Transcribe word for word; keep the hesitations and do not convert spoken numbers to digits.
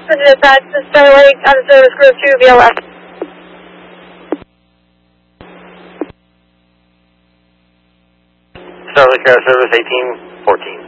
Dispatch, this is Starlight, out of service group two, V L S. Starlight Car Service eighteen fourteen.